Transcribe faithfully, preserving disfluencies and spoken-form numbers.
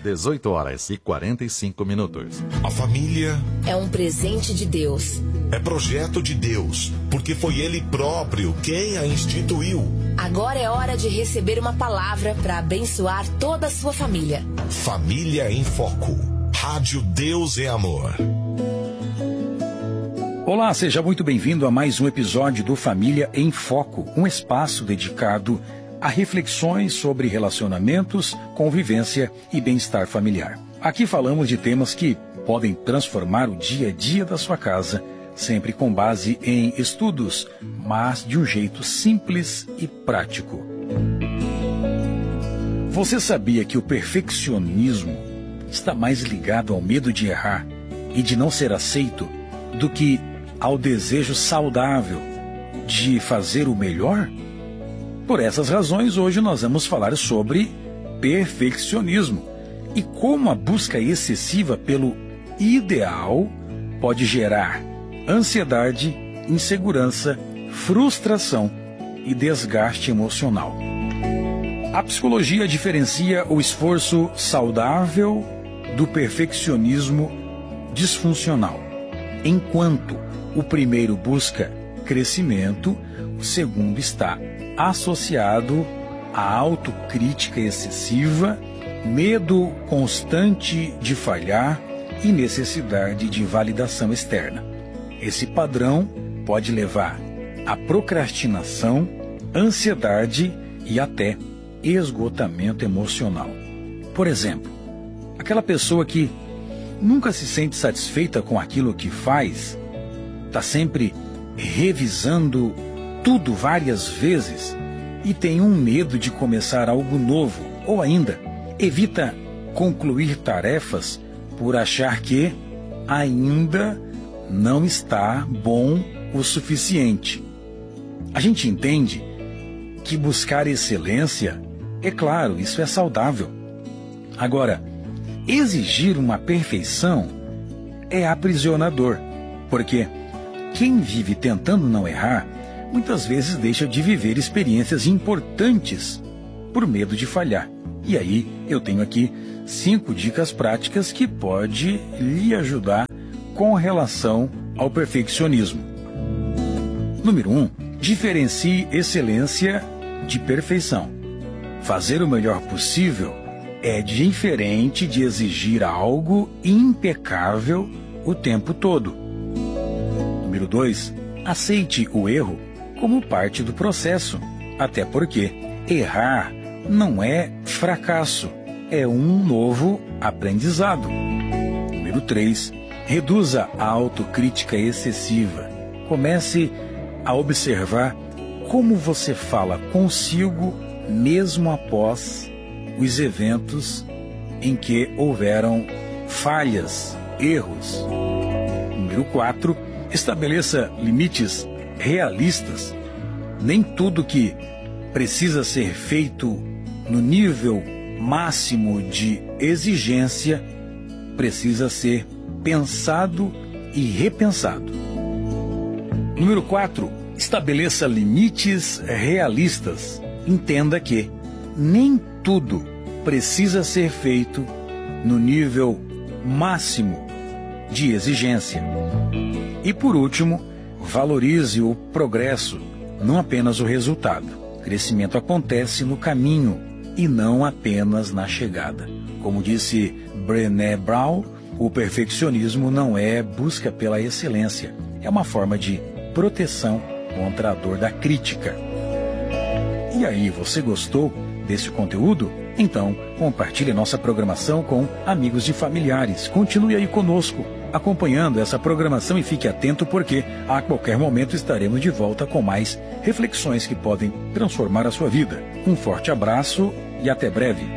dezoito horas e quarenta e cinco minutos. A família é um presente de Deus. É projeto de Deus, porque foi Ele próprio quem a instituiu. Agora é hora de receber uma palavra para abençoar toda a sua família. Família em Foco. Rádio Deus é Amor. Olá, seja muito bem-vindo a mais um episódio do Família em Foco, um espaço dedicado a reflexões sobre relacionamentos, convivência e bem-estar familiar. Aqui falamos de temas que podem transformar o dia a dia da sua casa, sempre com base em estudos, mas de um jeito simples e prático. Você sabia que o perfeccionismo está mais ligado ao medo de errar e de não ser aceito do que ao desejo saudável de fazer o melhor? Por essas razões, hoje nós vamos falar sobre perfeccionismo e como a busca excessiva pelo ideal pode gerar ansiedade, insegurança, frustração e desgaste emocional. A psicologia diferencia o esforço saudável do perfeccionismo disfuncional. Enquanto o primeiro busca crescimento, o segundo está associado à autocrítica excessiva, medo constante de falhar e necessidade de validação externa. Esse padrão pode levar à procrastinação, ansiedade e até esgotamento emocional. Por exemplo, aquela pessoa que nunca se sente satisfeita com aquilo que faz, está sempre revisando tudo várias vezes e tem um medo de começar algo novo, ou ainda evita concluir tarefas por achar que ainda não está bom o suficiente. A gente entende que buscar excelência, é claro, isso é saudável. Agora, exigir uma perfeição é aprisionador, porque quem vive tentando não errar, muitas vezes deixa de viver experiências importantes por medo de falhar. E aí eu tenho aqui cinco dicas práticas que pode lhe ajudar com relação ao perfeccionismo. Número um, diferencie excelência de perfeição. Fazer o melhor possível é diferente de exigir algo impecável o tempo todo. Número dois, aceite o erro como parte do processo, até porque errar não é fracasso, é um novo aprendizado. Número três, reduza a autocrítica excessiva. Comece a observar como você fala consigo mesmo após os eventos em que houveram falhas, erros. Número quatro, estabeleça limites realistas. Nem tudo que precisa ser feito no nível máximo de exigência precisa ser pensado e repensado. Número quatro, estabeleça limites realistas. Entenda que nem tudo precisa ser feito no nível máximo de exigência. E por último, valorize o progresso, não apenas o resultado. Crescimento acontece no caminho e não apenas na chegada. Como disse Brené Brown, o perfeccionismo não é busca pela excelência, é uma forma de proteção contra a dor da crítica. E aí, você gostou desse conteúdo? Então, compartilhe nossa programação com amigos e familiares. Continue aí conosco, acompanhando essa programação e fique atento porque a qualquer momento estaremos de volta com mais reflexões que podem transformar a sua vida. Um forte abraço e até breve.